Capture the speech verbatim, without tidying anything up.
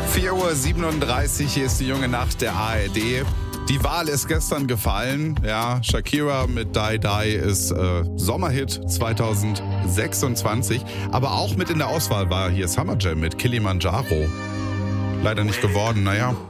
vier Uhr siebenunddreißig, hier ist die junge Nacht der A R D. Die Wahl ist gestern gefallen. Ja, Shakira mit Die Die ist äh, Sommerhit zwanzig sechsundzwanzig. Aber auch mit in der Auswahl war hier Summer Jam mit Kilimanjaro. Leider nicht geworden, naja.